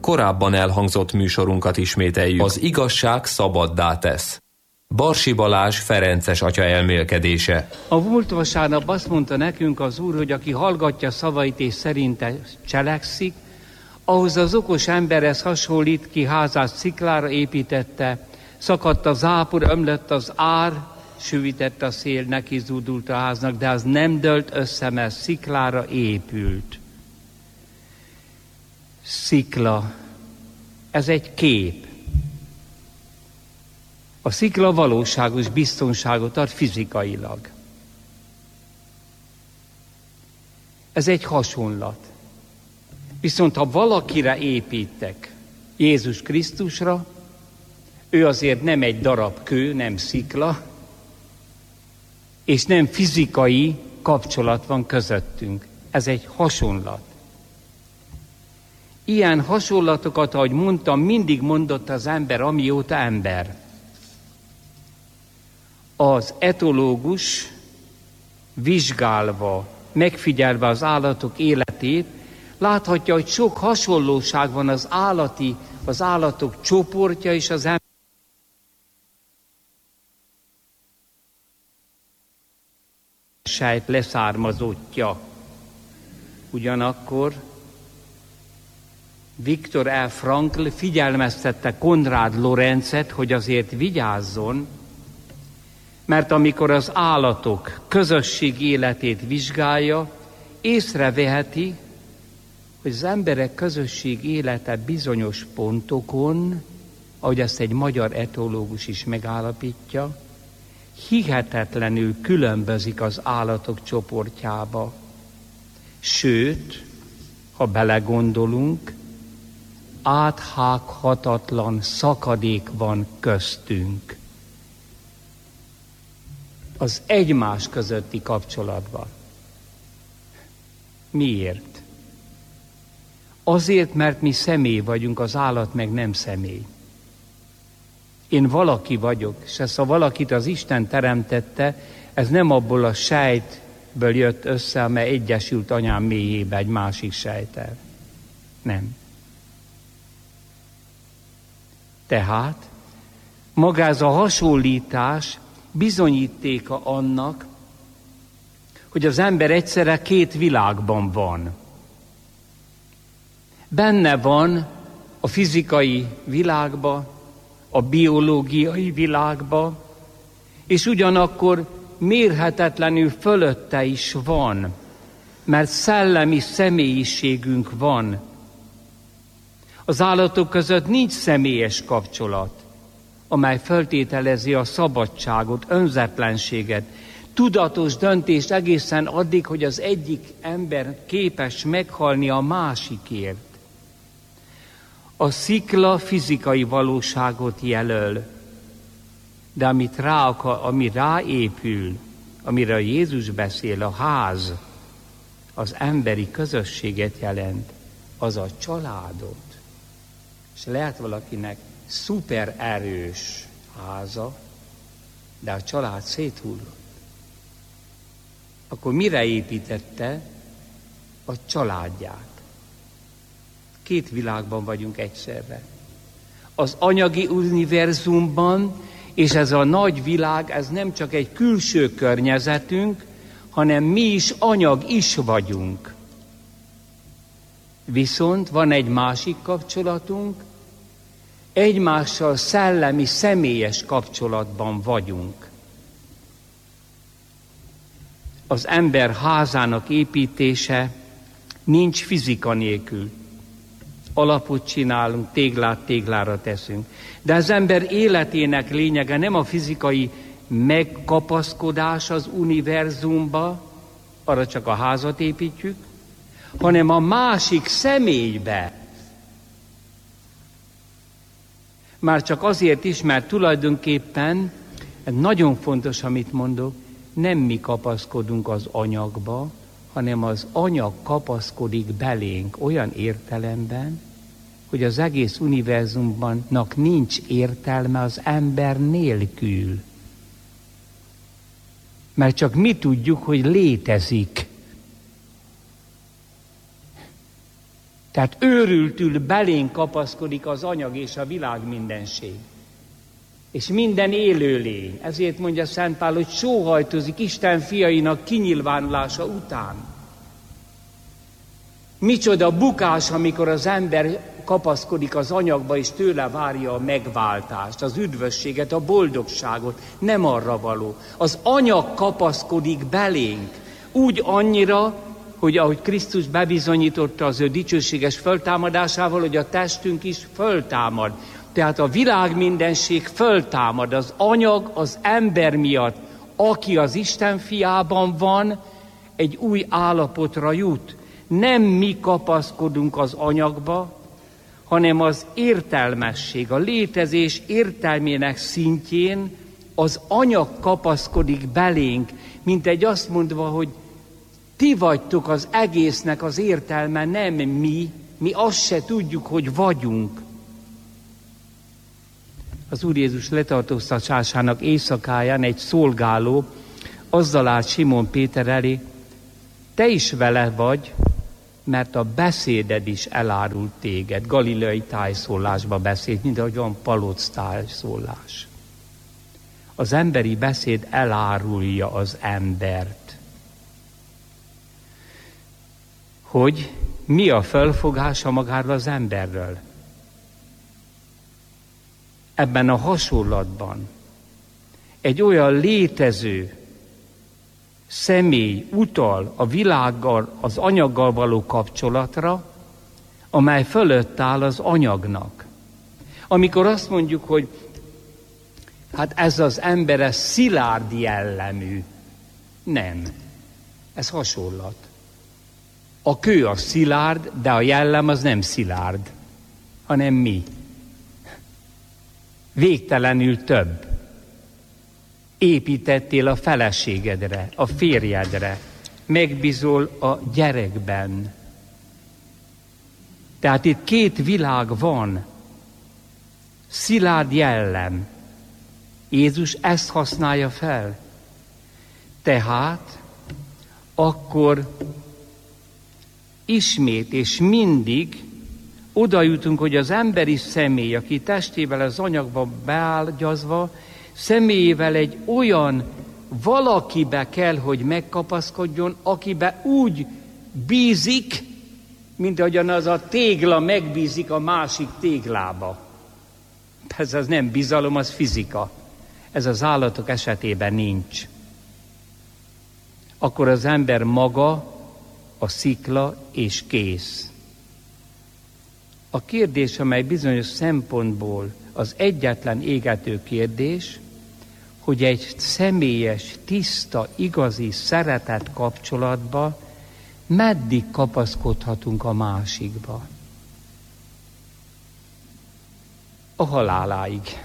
korábban elhangzott műsorunkat ismételjük. Az igazság szabaddá tesz. Barsi Balázs ferences atya elmélkedése. A múlt vasárnap azt mondta nekünk az Úr, hogy aki hallgatja szavait és szerinte cselekszik, ahhoz az okos emberhez hasonlít, ki házát sziklára építette, szakadt a zápor, ömlött az ár, süvített a szél, neki zúdult a háznak, de az nem dőlt össze, mert sziklára épült. Szikla, ez egy kép. A szikla valóságos biztonságot ad fizikailag. Ez egy hasonlat. Viszont ha valakire építek, Jézus Krisztusra, ő azért nem egy darab kő, nem szikla, és nem fizikai kapcsolat van közöttünk. Ez egy hasonlat. Ilyen hasonlatokat, ahogy mondtam, mindig mondott az ember, amióta ember. Az etológus vizsgálva, megfigyelve az állatok életét, láthatja, hogy sok hasonlóság van az állatok csoportja és az ember sejt leszármazottja. Ugyanakkor Viktor L. Frankl figyelmeztette Konrád Lorenzet, hogy azért vigyázzon, mert amikor az állatok közösség életét vizsgálja, észreveheti, hogy az emberek közösség élete bizonyos pontokon, ahogy ezt egy magyar etológus is megállapítja, hihetetlenül különbözik az állatok csoportjába. Sőt, ha belegondolunk, áthághatatlan szakadék van köztünk. Az egymás közötti kapcsolatban. Miért? Azért, mert mi személy vagyunk, az állat meg nem személy. Én valaki vagyok, és ezt a valakit az Isten teremtette, ez nem abból a sejtből jött össze, amely egyesült anyám mélyébe egy másik sejttel. Nem. Tehát maga ez a hasonlítás bizonyítéka annak, hogy az ember egyszerre két világban van. Benne van a fizikai világba, a biológiai világba, és ugyanakkor mérhetetlenül fölötte is van, mert szellemi személyiségünk van. Az állatok között nincs személyes kapcsolat, amely feltételezi a szabadságot, önzetlenséget, tudatos döntést egészen addig, hogy az egyik ember képes meghalni a másikért. A szikla fizikai valóságot jelöl, de ami ráépül, amire Jézus beszél, a ház, az emberi közösséget jelent, az a családot. És lehet valakinek szuper erős háza, de a család széthullott. Akkor mire építette? A családját. Két világban vagyunk egyszerre. Az anyagi univerzumban, és ez a nagy világ, ez nem csak egy külső környezetünk, hanem mi is anyag is vagyunk. Viszont van egy másik kapcsolatunk, egymással szellemi, személyes kapcsolatban vagyunk. Az ember házának építése nincs fizika nélkül. Alapot csinálunk, téglát téglára teszünk. De az ember életének lényege nem a fizikai megkapaszkodás az univerzumba, arra csak a házat építjük, hanem a másik személybe. Már csak azért is, mert tulajdonképpen, ez nagyon fontos, amit mondok, nem mi kapaszkodunk az anyagba, hanem az anyag kapaszkodik belénk olyan értelemben, hogy az egész univerzumnak nincs értelme az ember nélkül. Mert csak mi tudjuk, hogy létezik. Tehát őrültül belénk kapaszkodik az anyag és a világ mindenség. És minden élőlény. Ezért mondja Szent Pál, hogy sóhajtozik Isten fiainak kinyilvánulása után. Micsoda bukás, amikor az ember kapaszkodik az anyagba, és tőle várja a megváltást, az üdvösséget, a boldogságot. Nem arra való. Az anyag kapaszkodik belénk. Úgy annyira, hogy ahogy Krisztus bebizonyította az ő dicsőséges föltámadásával, hogy a testünk is föltámad. Tehát a világ mindenség föltámad, az anyag az ember miatt, aki az Isten fiában van, egy új állapotra jut. Nem mi kapaszkodunk az anyagba, hanem az értelmesség, a létezés értelmének szintjén az anyag kapaszkodik belénk, mint egy azt mondva, hogy ti vagytok az egésznek az értelme, nem mi azt se tudjuk, hogy vagyunk. Az Úr Jézus letartóztatásának éjszakáján egy szolgáló azzal állt Simon Péter elé, te is vele vagy, mert a beszéded is elárult téged. Galileai tájszólásba beszélt, mint ahogy van paloc tájszólás. Az emberi beszéd elárulja az embert. Hogy mi a felfogása magáról az emberről? Ebben a hasonlatban egy olyan létező személy utal a világgal, az anyaggal való kapcsolatra, amely fölött áll az anyagnak. Amikor azt mondjuk, hogy hát ez az ember, ez szilárd jellemű. Nem. Ez hasonlat. A kő az szilárd, de a jellem az nem szilárd, hanem mi. Végtelenül több. Építettél a feleségedre, a férjedre, megbízol a gyerekben. Tehát itt két világ van, szilárd jellem. Jézus ezt használja fel. Tehát akkor ismét és mindig oda jutunk, hogy az emberi személy, aki testével az anyagba beágyazva, személyével egy olyan valakibe kell, hogy megkapaszkodjon, akibe úgy bízik, mint ahogyan az a tégla megbízik a másik téglába. Persze ez nem bizalom, az fizika. Ez az állatok esetében nincs. Akkor az ember maga a szikla és kész. A kérdés, amely bizonyos szempontból az egyetlen égető kérdés, hogy egy személyes, tiszta, igazi szeretet kapcsolatba meddig kapaszkodhatunk a másikba? A haláláig.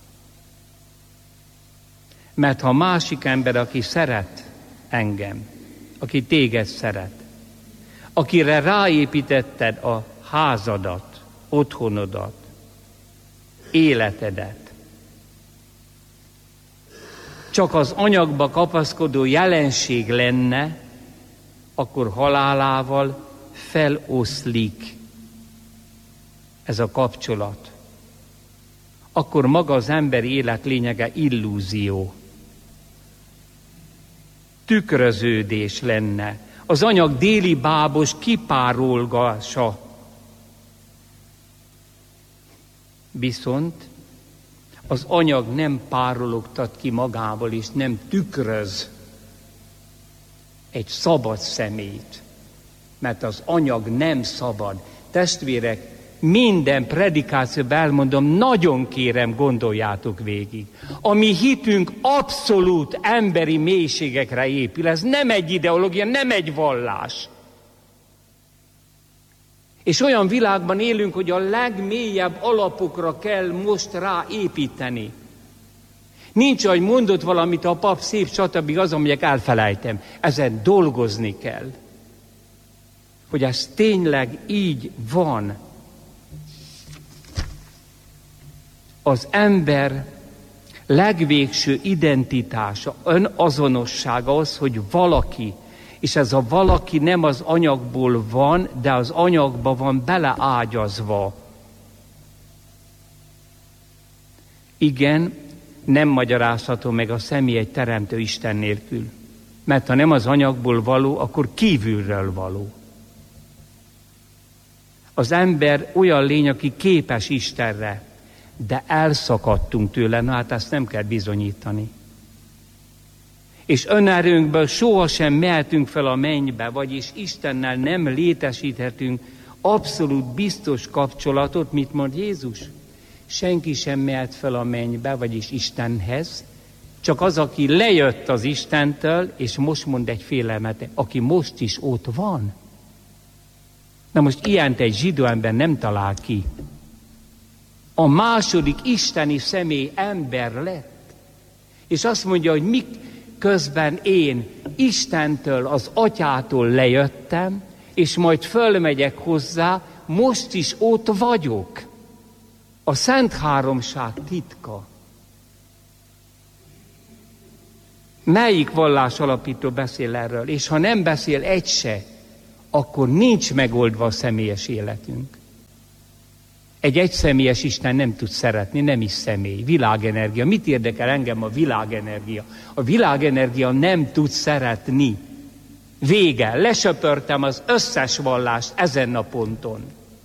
Mert ha a másik ember, aki szeret engem, aki téged szeret, akire ráépítetted a házadat, otthonodat, életedet, csak az anyagba kapaszkodó jelenség lenne, akkor halálával feloszlik ez a kapcsolat. Akkor maga az emberi élet lényege illúzió. Tükröződés lenne. Az anyag déli bábos kipárolgása. Viszont az anyag nem párologtat ki magával, és nem tükröz egy szabad személyt. Mert az anyag nem szabad. Testvérek, minden predikációban elmondom, nagyon kérem, gondoljátok végig. A mi hitünk abszolút emberi mélységekre épül. Ez nem egy ideológia, nem egy vallás. És olyan világban élünk, hogy a legmélyebb alapokra kell most ráépíteni. Nincs, hogy mondott valamit a pap, szép, stb. Az, amelyek elfelejtem. Ezen dolgozni kell. Hogy ez tényleg így van. Az ember legvégső identitása, önazonossága az, hogy valaki, És ez a valaki nem az anyagból van, de az anyagba van beleágyazva. Igen, nem magyarázható meg a személy egy teremtő Isten nélkül. Mert ha nem az anyagból való, akkor kívülről való. Az ember olyan lény, aki képes Istenre, de elszakadtunk tőle, na hát ezt nem kell bizonyítani. És önerőnkből sohasem mehetünk fel a mennybe, vagyis Istennel nem létesíthetünk abszolút biztos kapcsolatot, mit mond Jézus? Senki sem mehet fel a mennybe, vagyis Istenhez, csak az, aki lejött az Istentől, és most mond egy félelmet, aki most is ott van. Na most ilyent egy zsidó ember nem talál ki. A második isteni személy ember lett. És azt mondja, hogy miközben én Istentől, az Atyától lejöttem, és majd fölmegyek hozzá, most is ott vagyok. A Szent Háromság titka. Melyik vallásalapító beszél erről? És ha nem beszél egy se, akkor nincs megoldva a személyes életünk. Egy egyszemélyes Isten nem tud szeretni, nem is személy. Világenergia. Mit érdekel engem a világenergia? A világenergia nem tud szeretni. Vége. Lesöpörtem az összes vallást ezen a ponton.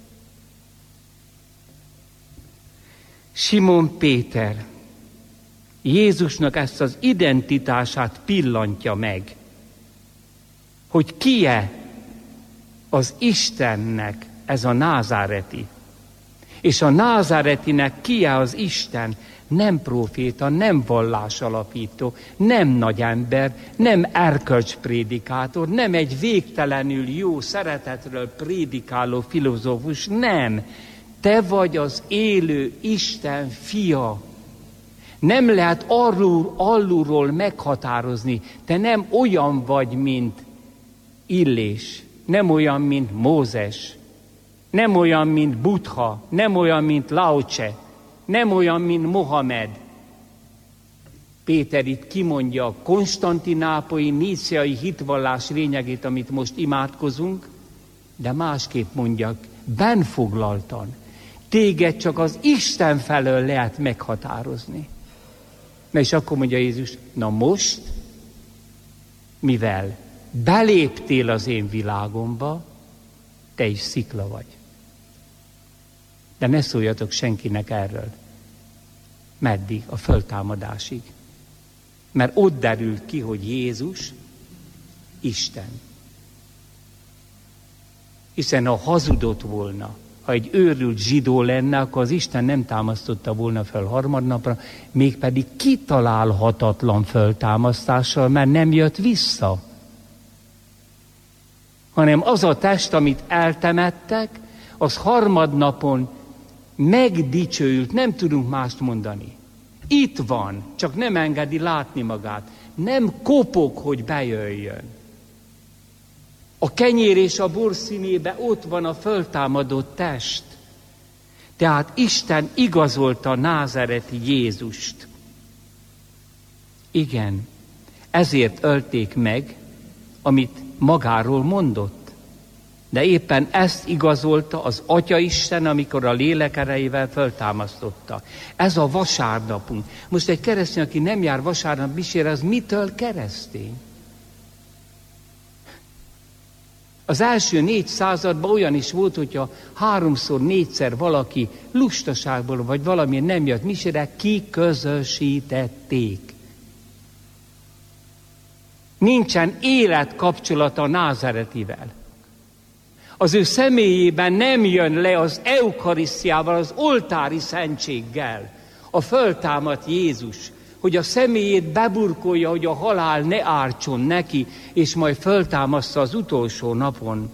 Simon Péter Jézusnak ezt az identitását pillantja meg, hogy ki-e az Istennek ez a názáreti. És a názáretinek ki-e az Isten? Nem próféta, nem vallásalapító, nem nagy ember, nem erkölcsprédikátor, nem egy végtelenül jó szeretetről prédikáló filozófus, nem. Te vagy az élő Isten fia. Nem lehet alulról meghatározni. Te nem olyan vagy, mint Illés, nem olyan, mint Mózes, nem olyan, mint Buddha, nem olyan, mint Lao Tse, nem olyan, mint Mohamed. Péter itt kimondja a konstantinápolyi, níciai hitvallás lényegét, amit most imádkozunk, de másképp mondja, benfoglaltan. Téged csak az Isten felől lehet meghatározni. Na és akkor mondja Jézus, na most, mivel beléptél az én világomba, te is szikla vagy. De ne szóljatok senkinek erről. Meddig? A föltámadásig. Mert ott derült ki, hogy Jézus Isten. Hiszen ha hazudott volna, ha egy őrült zsidó lenne, akkor az Isten nem támasztotta volna fel harmadnapra, mégpedig kitalálhatatlan föltámasztással, mert nem jött vissza. Hanem az a test, amit eltemettek, az harmadnapon megdicsőült, nem tudunk mást mondani. Itt van, csak nem engedi látni magát. Nem kopog, hogy bejöjjön. A kenyér és a bor színébe ott van a föltámadott test. Tehát Isten igazolta a názáreti Jézust. Igen, ezért ölték meg, amit magáról mondott. De éppen ezt igazolta az Atya Isten, amikor a lélek erejével föltámasztotta. Ez a vasárnapunk. Most egy keresztény, aki nem jár vasárnap misére, az mitől keresztény? Az első 4 században olyan is volt, hogyha 3-4-szer valaki lustaságból vagy valamilyen nem jött misére, kiközösítették. Nincsen életkapcsolata a názáretivel. Az ő személyében nem jön le az eukarisztiával, az oltári szentséggel a föltámadt Jézus, hogy a személyét beburkolja, hogy a halál ne ártson neki, és majd föltámaszta az utolsó napon.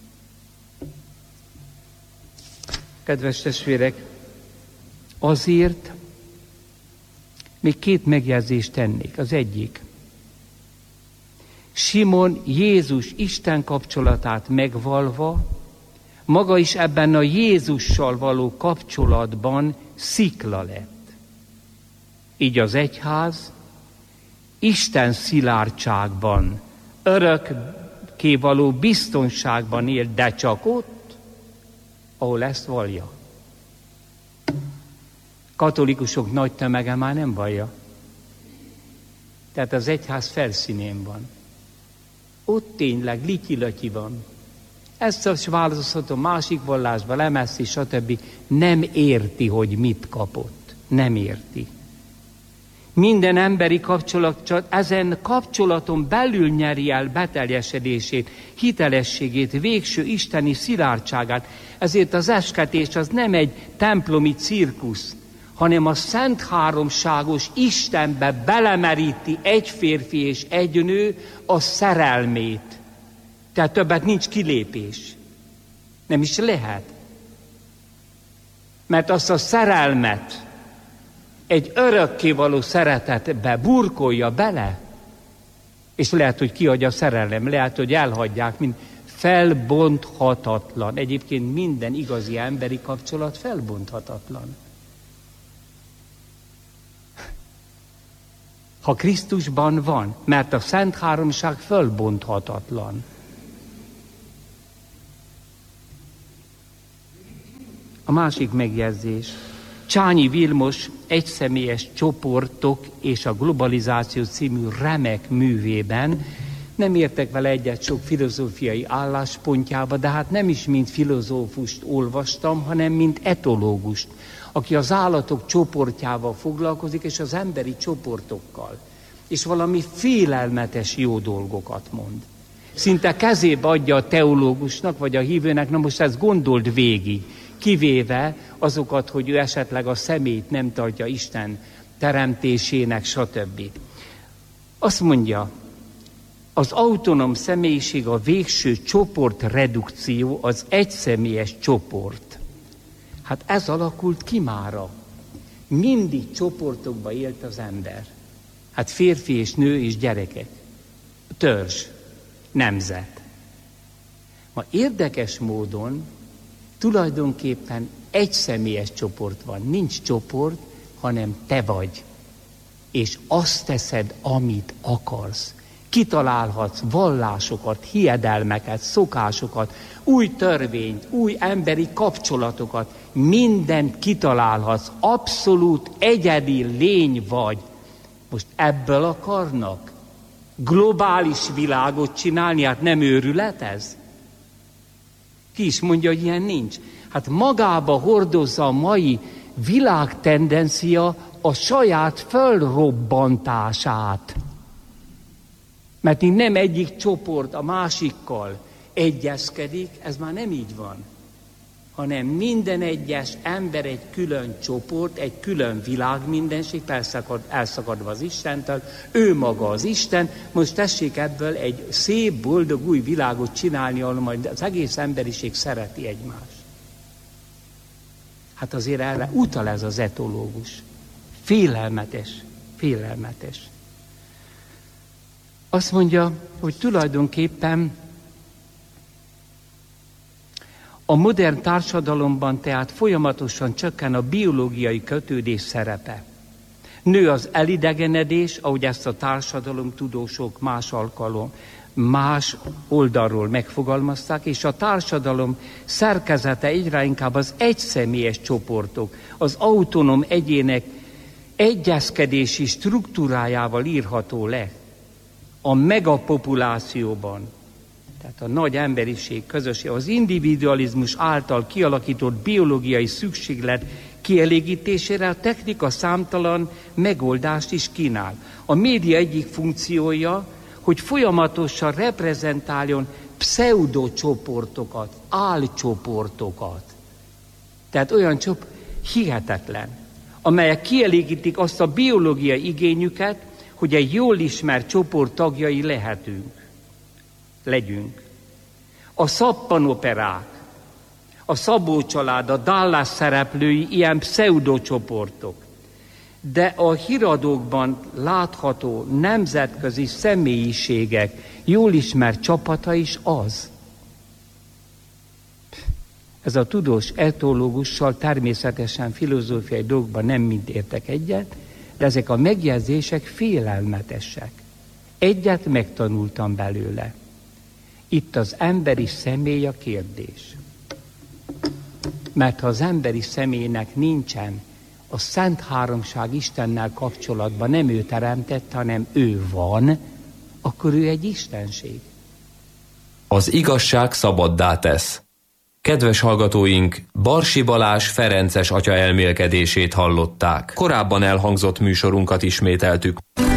Kedves testvérek, azért még 2 megjegyzést tennék. Az egyik, Simon Jézus Isten kapcsolatát megvalva, maga is ebben a Jézussal való kapcsolatban szikla lett. Így az egyház Isten szilárdságban, örök örökkévaló biztonságban él, de csak ott, ahol ezt vallja. Katolikusok nagy tömege már nem vallja. Tehát az egyház felszínén van. Ott tényleg lityi-latyi van. Ezt is választhatom másik vallásba, lemesszi, stb. Nem érti, hogy mit kapott. Nem érti. Minden emberi kapcsolat csak ezen kapcsolaton belül nyeri el beteljesedését, hitelességét, végső isteni szilárdságát. Ezért az esketés az nem egy templomi cirkusz, hanem a szent háromságos Istenbe belemeríti egy férfi és egy nő a szerelmét. Tehát többet nincs kilépés. Nem is lehet. Mert azt a szerelmet egy örökkévaló szeretetbe burkolja bele, és lehet, hogy kiadja a szerelem, lehet, hogy elhagyják, mint felbonthatatlan. Egyébként minden igazi emberi kapcsolat felbonthatatlan. Ha Krisztusban van, mert a Szent Háromság felbonthatatlan. A másik megjegyzés. Csányi Vilmos Egyszemélyes csoportok és a globalizáció című remek művében, nem értek vele egyet sok filozófiai álláspontjába, de hát nem is mint filozófust olvastam, hanem mint etológust, aki az állatok csoportjával foglalkozik, és az emberi csoportokkal. És valami félelmetes jó dolgokat mond. Szinte kezébe adja a teológusnak, vagy a hívőnek, na most ezt gondold végig, kivéve azokat, hogy ő esetleg a személyt nem tartja Isten teremtésének, stb. Azt mondja, az autonóm személyiség a végső csoportredukció, az egyszemélyes csoport. Hát ez alakult ki mára. Mindig csoportokba élt az ember. Hát férfi és nő és gyerekek. Törzs, nemzet. Ma érdekes módon tulajdonképpen egyszemélyes csoport van. Nincs csoport, hanem te vagy. És azt teszed, amit akarsz. Kitalálhatsz vallásokat, hiedelmeket, szokásokat, új törvényt, új emberi kapcsolatokat. Mindent kitalálhatsz. Abszolút egyedi lény vagy. Most ebből akarnak globális világot csinálni? Hát nem őrület ez? Ki is mondja, hogy ilyen nincs. Hát magába hordozza a mai világtendencia a saját fölrobbantását. Mert így nem egyik csoport a másikkal egyezkedik, ez már nem így van. Hanem minden egyes ember egy külön csoport, egy külön világmindenség, persze elszakadva az Istentől, ő maga az Isten, most tessék ebből egy szép, boldog új világot csinálni, ahol majd az egész emberiség szereti egymást. Hát azért erre utal ez az etológus. Félelmetes, félelmetes. Azt mondja, hogy tulajdonképpen a modern társadalomban tehát folyamatosan csökken a biológiai kötődés szerepe. Nő az elidegenedés, ahogy ezt a társadalomtudósok más oldalról megfogalmazták, és a társadalom szerkezete egyre inkább az egyszemélyes csoportok, az autonóm egyének egyezkedési struktúrájával írható le. A megapopulációban, tehát a nagy emberiség közösség, az individualizmus által kialakított biológiai szükséglet kielégítésére a technika számtalan megoldást is kínál. A média egyik funkciója, hogy folyamatosan reprezentáljon pseudocsoportokat, álcsoportokat. Tehát olyan hihetetlen, amelyek kielégítik azt a biológiai igényüket, hogy egy jól ismert csoport tagjai legyünk. A szappanoperák, a Szabó család, a Dallas szereplői ilyen pseudocsoportok. De a híradókban látható nemzetközi személyiségek jól ismert csapata is az. Ez a tudós etológussal természetesen filozófiai dolgokban nem mind értek egyet, de ezek a megjegyzések félelmetesek. Egyet megtanultam belőle. Itt az emberi személy a kérdés. Mert ha az emberi személynek nincsen a Szent Háromság Istennel kapcsolatban, nem ő teremtette, hanem ő van, akkor ő egy istenség. Az igazság szabaddá tesz. Kedves hallgatóink, Barsi Balázs ferences atya elmélkedését hallották. Korábban elhangzott műsorunkat ismételtük.